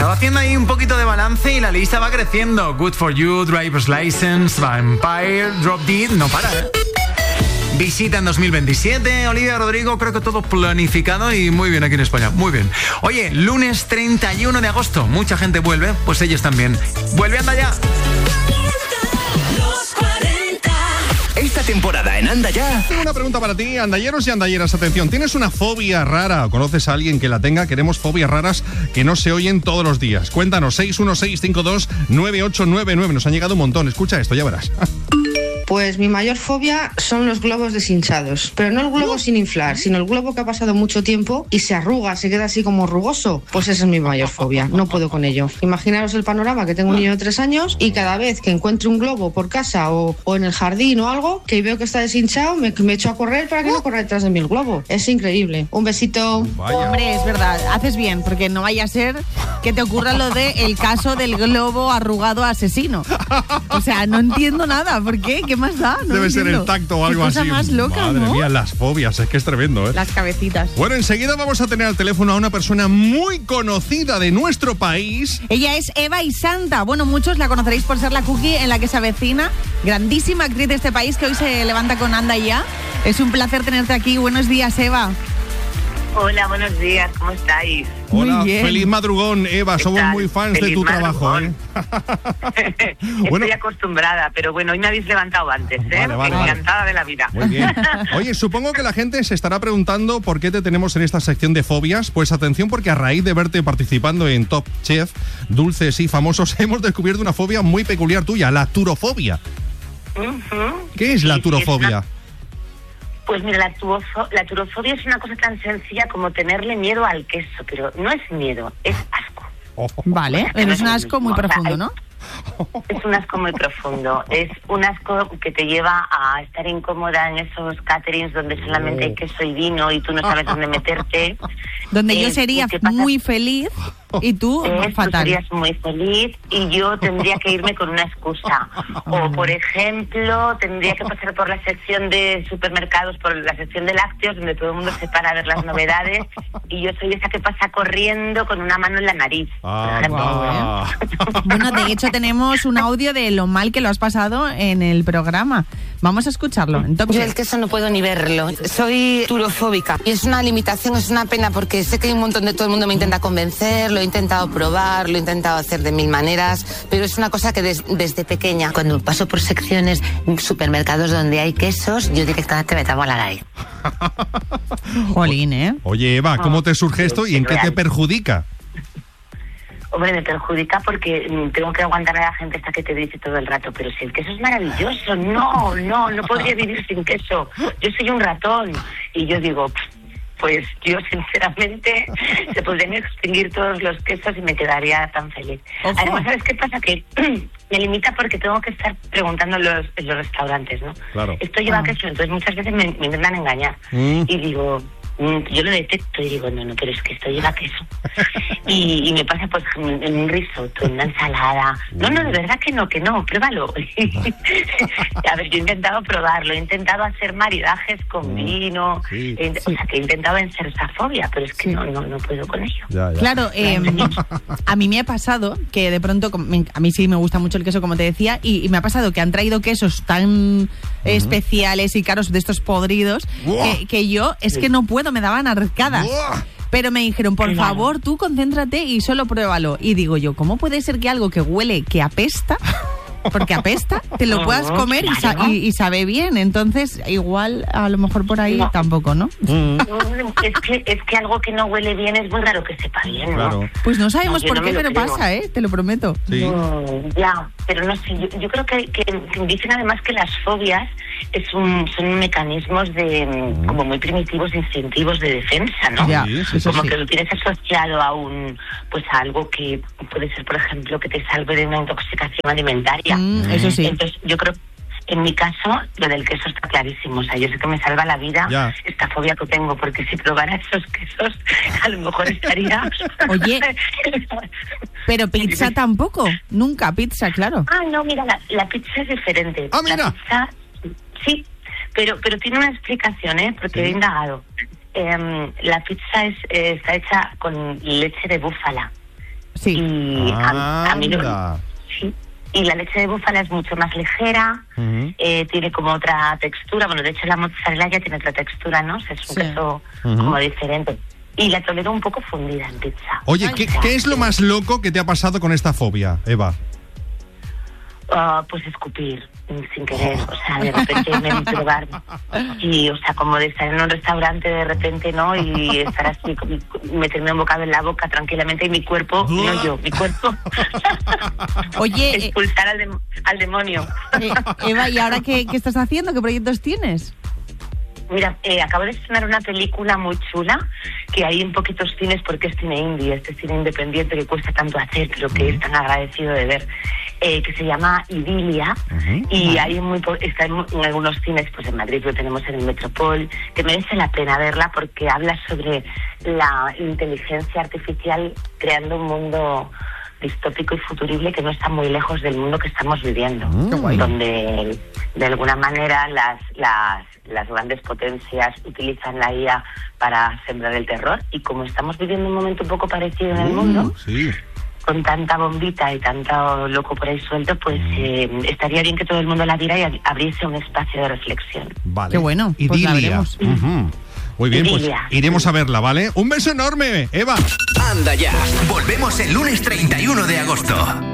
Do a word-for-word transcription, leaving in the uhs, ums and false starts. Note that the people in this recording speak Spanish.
Estaba haciendo ahí un poquito de balance y la lista va creciendo. Good for You, Driver's License, Vampire, Drop Dead, no para, ¿eh? Visita en dos mil veintisiete, Olivia Rodrigo, creo que todo planificado y muy bien aquí en España, muy bien. Oye, lunes treinta y uno de agosto, mucha gente vuelve, pues ellos también. ¡Vuelve, anda ya! Esta temporada en Anda Ya. Tengo una pregunta para ti, andalleros y andalleras. Atención, ¿tienes una fobia rara o conoces a alguien que la tenga? Queremos fobias raras que no se oyen todos los días. Cuéntanos, seis uno seis cinco dos nueve ocho nueve nueve. Nos han llegado un montón. Escucha esto, ya verás. Pues mi mayor fobia son los globos deshinchados, pero no el globo sin inflar, sino el globo que ha pasado mucho tiempo y se arruga, se queda así como rugoso. Pues esa es mi mayor fobia, no puedo con ello. Imaginaros el panorama, que tengo un niño de tres años y cada vez que encuentre un globo por casa o, o en el jardín o algo, que veo que está deshinchado, me, me echo a correr para que no corra detrás de mí el globo. Es increíble. Un besito. Vaya. Hombre, es verdad, haces bien, porque no vaya a ser que te ocurra lo de el caso del globo arrugado asesino. O sea, no entiendo nada, ¿por qué? ¿Qué más da? No Debe entiendo. ser el tacto o algo Qué cosa así. más loca, Madre ¿no? mía, las fobias, es que es tremendo, ¿eh? Las cabecitas. Bueno, enseguida vamos a tener al teléfono a una persona muy conocida de nuestro país. Ella es Eva y Santa. Bueno, muchos la conoceréis por ser la cookie en la que se avecina. Grandísima actriz de este país que hoy se levanta con Anda Ya. Es un placer tenerte aquí. Buenos días, Eva. Hola, buenos días, ¿cómo estáis? Hola, Muy bien. feliz madrugón, Eva. ¿Qué Somos tal? muy fans Feliz de tu trabajo, ¿eh? Estoy Bueno. acostumbrada, pero bueno, hoy me habéis levantado antes, ¿eh? Vale, vale, Encantada vale. de la vida. Muy bien. Oye, supongo que la gente se estará preguntando por qué te tenemos en esta sección de fobias. Pues atención, porque a raíz de verte participando en Top Chef, Dulces y Famosos, hemos descubierto una fobia muy peculiar tuya, la turofobia. Ujú. ¿Qué es la Sí, sí, turofobia? es una- Pues mira, la, turofo- la turofobia es una cosa tan sencilla como tenerle miedo al queso, pero no es miedo, es asco. Oh. Vale, que no es es un lo asco muy mismo, o sea, profundo, hay- ¿no? Es un asco muy profundo, es un asco que te lleva a estar incómoda en esos caterings donde solamente hay queso y vino y tú no sabes dónde meterte. Donde yo Eh, sería ¿qué pasa? muy feliz y tú Eh, tú fatal. serías muy feliz y yo tendría que irme con una excusa. O, por ejemplo, tendría que pasar por la sección de supermercados, por la sección de lácteos, donde todo el mundo se para a ver las novedades, y yo soy esa que pasa corriendo con una mano en la nariz, por Ah, ejemplo. va. Bueno, de hecho tenemos un audio de lo mal que lo has pasado en el programa. Vamos a escucharlo. En Top Yo Chef. el queso no puedo ni verlo. Soy turofóbica. Y es una limitación, es una pena porque sé que hay un montón de todo el mundo me intenta convencer, lo he intentado probar, lo he intentado hacer de mil maneras, pero es una cosa que des- desde pequeña, cuando paso por secciones, supermercados donde hay quesos, yo directamente me tapo la nariz. Jolín, ¿eh? Oye, Eva, ¿cómo te surge esto y en qué te Real. perjudica? Hombre, me perjudica porque mm, tengo que aguantar a la gente hasta que te dice todo el rato, pero si el queso es maravilloso, no, no, no podría vivir sin queso. Yo soy un ratón. Y yo digo, pues yo sinceramente se podrían extinguir todos los quesos y me quedaría tan feliz. Ojo. Además, ¿sabes qué pasa? Que me limita porque tengo que estar preguntando en los, en los restaurantes, ¿no? Claro. Esto lleva Ah. queso, entonces muchas veces me, me intentan engañar. Mm. Y digo, mm, yo lo detecto y digo, no, no, pero es que esto lleva queso. Y, y me pasa pues en en un risotto, en una ensalada. No, no, de verdad que no, que no, pruébalo. A ver, yo he intentado probarlo, he intentado hacer maridajes con vino, Sí. he- o sea, que he intentado vencer esa fobia, pero es que no, no, no puedo con ello. Ya, ya. Claro, eh, a mí me ha pasado que de pronto, com- me- a mí sí me gusta mucho el queso, como te decía, y, y me ha pasado que han traído quesos tan especiales y caros de estos podridos Buah. que, que yo es que no puedo, me daban arcadas. Buah. Pero me dijeron, por Claro. favor, tú concéntrate y solo pruébalo. Y digo yo, ¿cómo puede ser que algo que huele, que apesta, porque apesta, te lo puedas comer y, sa- y- y sabe bien? Entonces, igual, a lo mejor por ahí No. tampoco, ¿no? Mm, Es que, es que algo que no huele bien es muy raro que sepa bien, ¿no? claro. Pues no sabemos No, yo por no qué, me lo pero creo. pasa, ¿eh? Te lo prometo. Sí. Mm, ya, pero no sé, yo, yo creo que, que dicen además que las fobias es un, son mecanismos de mm, como muy primitivos, instintivos de defensa, ¿no? Ya, Sí, sí, eso Como sí. que lo tienes asociado a un, pues a algo que puede ser, por ejemplo, que te salve de una intoxicación alimentaria. Mm, eso sí. Entonces, yo creo, en mi caso, lo del queso está clarísimo. O sea, yo sé que me salva la vida Ya. esta fobia que tengo, porque si probara esos quesos, a lo mejor estaría... Oye, Pero pizza tampoco. Nunca pizza, claro. Ah, no, mira, la, la pizza es diferente. Ah, mira. La pizza, sí, pero pero tiene una explicación, ¿eh? Porque Sí. he indagado. Em, la pizza es, eh, está hecha con leche de búfala. Sí. Y a, a mí no, sí. Y la leche de búfala es mucho más ligera, uh-huh. eh, tiene como otra textura. Bueno, de hecho la mozzarella ya tiene otra textura, ¿no? O sea, es un sí. queso uh-huh. como diferente. Y la tolero un poco fundida en pizza. Oye, ¿qué, ¿qué es lo más loco que te ha pasado con esta fobia, Eva? Uh, pues escupir sin querer, o sea, de repente me probar y, o sea, como de estar en un restaurante de repente, ¿no? Y estar así, meterme un bocado en la boca tranquilamente y mi cuerpo, no yo, mi cuerpo Oye, expulsar al, de, al demonio. Eh, Eva, ¿y ahora qué, qué estás haciendo? ¿Qué proyectos tienes? Mira, eh, acabo de estrenar una película muy chula que hay en poquitos cines porque es cine indie, este cine independiente que cuesta tanto hacer, pero que es tan agradecido de ver, eh, que se llama Idilia, uh-huh. y hay muy po- está en, en algunos cines, pues en Madrid lo tenemos en el Metropol, que merece la pena verla porque habla sobre la inteligencia artificial creando un mundo distópico y futurible que no está muy lejos del mundo que estamos viviendo, mm. donde de alguna manera las, las, las grandes potencias utilizan la I A para sembrar el terror, y como estamos viviendo un momento un poco parecido en el mm, mundo, sí. con tanta bombita y tanto loco por ahí suelto, pues mm. eh, estaría bien que todo el mundo la viera y abriese un espacio de reflexión. Vale. Qué bueno, y pues la veremos. Uh-huh. Muy bien, pues iremos a verla, ¿vale? Un beso enorme, Eva. Anda ya, volvemos el lunes treinta y uno de agosto.